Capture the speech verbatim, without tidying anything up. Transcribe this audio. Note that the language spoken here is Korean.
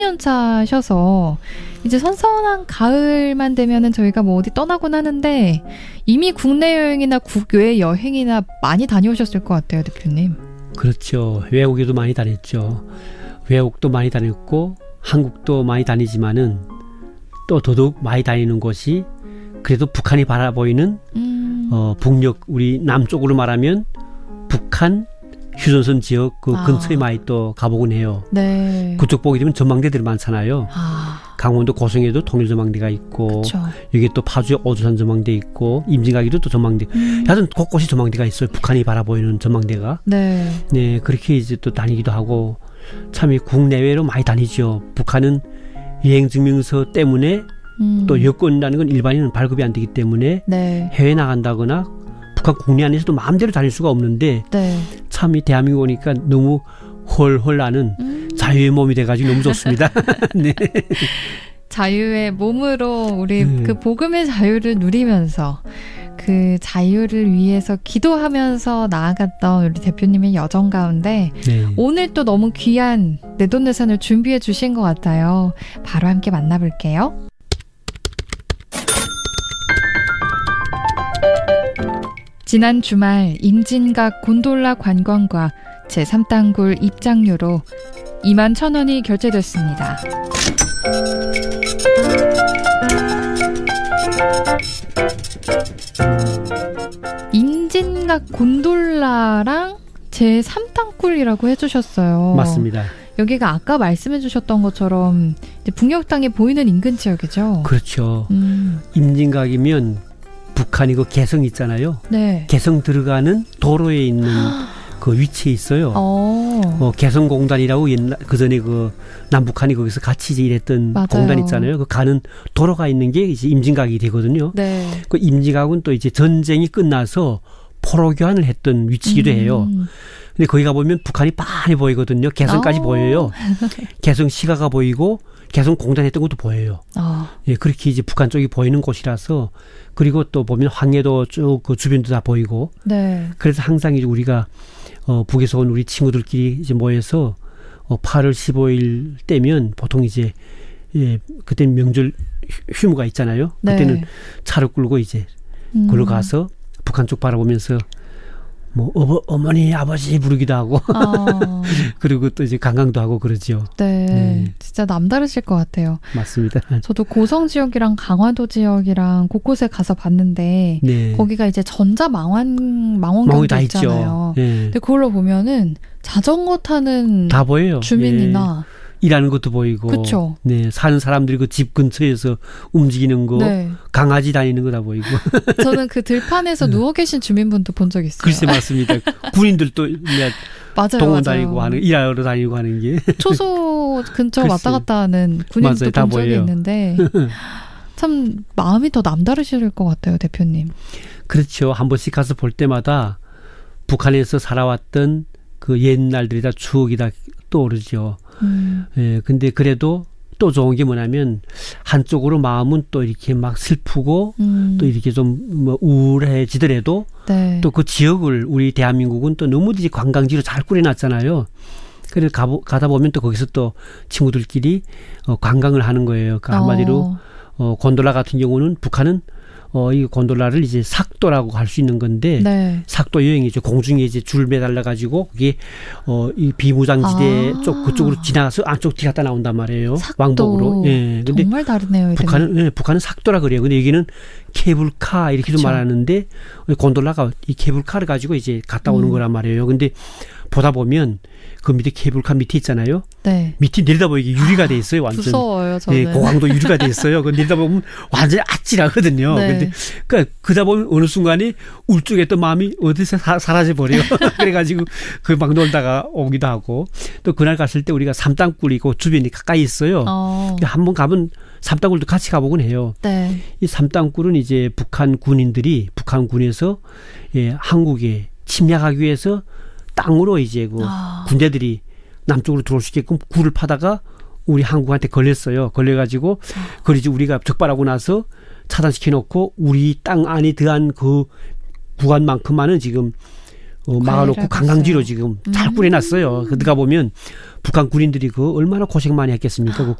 년 차셔서 이제 선선한 가을만 되면은 저희가 뭐 어디 떠나곤 하는데 이미 국내 여행이나 국외 여행이나 많이 다녀오셨을 것 같아요, 대표님. 그렇죠. 외국에도 많이 다녔죠. 외국도 많이 다녔고 한국도 많이 다니지만은 또 더더욱 많이 다니는 곳이 그래도 북한이 바라보이는 음. 어, 북녘 우리 남쪽으로 말하면 북한 휴전선 지역 그 아. 근처에 많이 또 가보곤 해요. 네. 그쪽 보게 되면 전망대들이 많잖아요. 아. 강원도 고성에도 통일전망대가 있고 그쵸. 여기 또 파주에 오주산 전망대 있고 임진각에도 또 전망대. 음. 하여튼 곳곳이 전망대가 있어요. 북한이 바라보이는 전망대가. 네. 네, 그렇게 이제 또 다니기도 하고 참 국내외로 많이 다니죠. 북한은 여행증명서 때문에 음. 또 여권이라는 건 일반인은 발급이 안 되기 때문에 네. 해외 나간다거나 북한 국내 안에서도 마음대로 다닐 수가 없는데 네. 참 이 대한민국 오니까 너무 헐헐 나는 음. 자유의 몸이 돼가지고 너무 좋습니다. 네. 자유의 몸으로 우리 네. 그 복음의 자유를 누리면서 그 자유를 위해서 기도하면서 나아갔던 우리 대표님의 여정 가운데 네. 오늘 또 너무 귀한 내돈내산을 준비해 주신 것 같아요. 바로 함께 만나볼게요. 지난 주말 임진각 곤돌라 관광과 제삼 단굴 입장료로 이만 천 원이 결제됐습니다. 임진각 곤돌라랑 제삼 단굴이라고 해주셨어요. 맞습니다. 여기가 아까 말씀해 주셨던 것처럼 이제 북녘 땅이 보이는 인근 지역이죠. 그렇죠. 음. 임진각이면 북한이 그 개성 있잖아요. 네. 개성 들어가는 도로에 있는 그 위치에 있어요. 어, 개성공단이라고 옛날 그 전에 그 남북한이 거기서 같이 이제 일했던 맞아요. 공단 있잖아요. 그 가는 도로가 있는 게 이제 임진각이 되거든요. 네. 그 임진각은 또 이제 전쟁이 끝나서 포로 교환을 했던 위치기도 해요. 음. 근데 거기 가 보면 북한이 빤히 보이거든요. 개성까지 오. 보여요. 개성 시가가 보이고 개성 공단 했던 것도 보여요. 어. 예, 그렇게 이제 북한 쪽이 보이는 곳이라서 그리고 또 보면 황해도 쭉 그 주변도 다 보이고. 네. 그래서 항상 이제 우리가 어, 북에서 온 우리 친구들끼리 이제 모여서 어, 팔월 십오일 때면 보통 이제 예, 그때는 명절 휴무가 있잖아요. 네. 그때는 차를 끌고 이제 음. 걸어 가서 북한 쪽 바라보면서 뭐 어버, 어머니 아버지 부르기도 하고 어. 그리고 또 이제 관광도 하고 그러죠. 네, 네, 진짜 남다르실 것 같아요. 맞습니다. 저도 고성 지역이랑 강화도 지역이랑 곳곳에 가서 봤는데 네. 거기가 이제 전자 망원 망원경도 있잖아요. 네. 근데 그걸로 보면은 자전거 타는 다 보여요. 주민이나 예. 일하는 것도 보이고, 그쵸? 네, 사는 사람들이 그 집 근처에서 움직이는 거, 네. 강아지 다니는 거 다 보이고. 저는 그 들판에서 네. 누워 계신 주민분도 본 적 있어요. 글쎄 맞습니다. 군인들도 맞아요, 동원 맞아요. 다니고 하는, 일하러 다니고 하는 게. 초소 근처 왔다 갔다 하는 군인도 본 적이 보여요. 있는데 참 마음이 더 남다르실 것 같아요, 대표님. 그렇죠. 한 번씩 가서 볼 때마다 북한에서 살아왔던 그 옛날들이 다 추억이 다 떠오르죠. 음. 예, 근데 그래도 또 좋은 게 뭐냐면 한쪽으로 마음은 또 이렇게 막 슬프고 음. 또 이렇게 좀 뭐 우울해지더라도 네. 또 그 지역을 우리 대한민국은 또 너무 이제 관광지로 잘 꾸려놨잖아요. 그래서 가, 가다 보면 또 거기서 또 친구들끼리 어, 관광을 하는 거예요. 그러니까 한마디로 어. 어, 곤돌라 같은 경우는 북한은 어, 이 곤돌라를 이제 삭도라고 할 수 있는 건데, 네. 삭도 여행이죠. 공중에 이제 줄 매달려가지고, 그게, 어, 이 비무장지대 아. 쪽, 그쪽으로 지나가서 안쪽 뒤 갔다 나온단 말이에요. 삭도. 왕복으로. 예. 근데 정말 다르네요. 북한은, 예, 북한은 삭도라 그래요. 근데 여기는 케이블카 이렇게도 그쵸. 말하는데, 곤돌라가 이 케이블카를 가지고 이제 갔다 오는 음. 거란 말이에요. 근데 보다 보면, 그 밑에 케이블카 밑에 있잖아요. 네. 밑에 내려다보기 유리가 돼 있어요. 완전. 무서워요, 저는. 네, 고강도 유리가 돼 있어요. 그 내려다보면 완전히 아찔하거든요. 네. 근데 그러니까 그러다 보면 어느 순간에 울적했던 마음이 어디서 사, 사라져 버려요. 그래가지고 그 막 놀다가 오기도 하고 또 그날 갔을 때 우리가 삼단굴이고 주변이 가까이 있어요. 어. 한번 가면 삼단굴도 같이 가보곤 해요. 네. 이 삼단굴은 이제 북한 군인들이 북한 군에서 예, 한국에 침략하기 위해서 땅으로 이제 그 아. 군대들이 남쪽으로 들어올 수 있게끔 굴을 파다가 우리 한국한테 걸렸어요. 걸려가지고 아. 그걸 이제 우리가 적발하고 나서 차단시켜 놓고 우리 땅 안에 들어간 그 구간만큼만은 지금 어, 막아놓고 관광지로 지금 잘 꾸려놨어요. 음. 그러다 보면 북한 군인들이 그 얼마나 고생 많이 했겠습니까? 그